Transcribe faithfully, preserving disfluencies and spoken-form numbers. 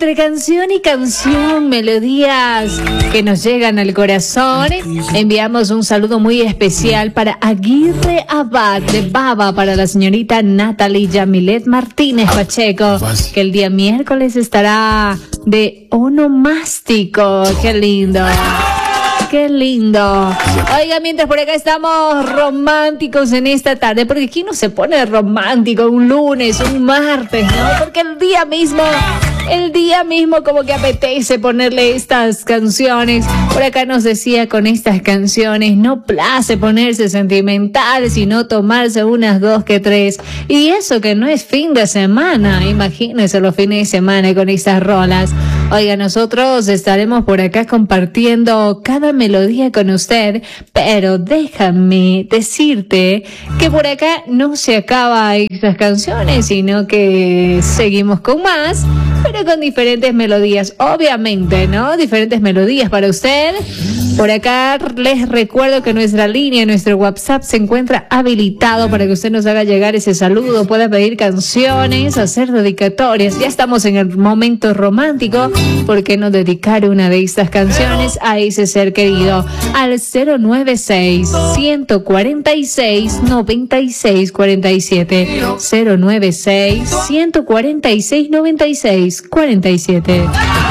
entre canción y canción, melodías que nos llegan al corazón, enviamos un saludo muy especial para Aguirre Abad de Baba, para la señorita Natalie Yamilet Martínez Pacheco, que el día miércoles estará de onomástico. ¡Qué lindo! ¡Qué lindo! Oiga, mientras por acá estamos románticos en esta tarde, porque aquí no se pone romántico un lunes, un martes, ¿no? Porque el día mismo, el día mismo como que apetece ponerle estas canciones. Por acá nos decía, con estas canciones no place ponerse sentimental, sino tomarse unas dos que tres. Y eso que no es fin de semana, imagínense los fines de semana con estas rolas. Oiga, nosotros estaremos por acá compartiendo cada melodía con usted, pero déjame decirte que por acá no se acaban estas canciones, sino que seguimos con más, pero con diferentes melodías, obviamente, ¿no? Diferentes melodías para usted. Por acá les recuerdo que nuestra línea, nuestro WhatsApp se encuentra habilitado para que usted nos haga llegar ese saludo, pueda pedir canciones, hacer dedicatorias. Ya estamos en el momento romántico, ¿por qué no dedicar una de estas canciones a ese ser querido? Al cero nueve seis, uno cuatro seis, nueve seis cuatro siete, cero nueve seis, uno cuatro seis, nueve seis cuatro siete.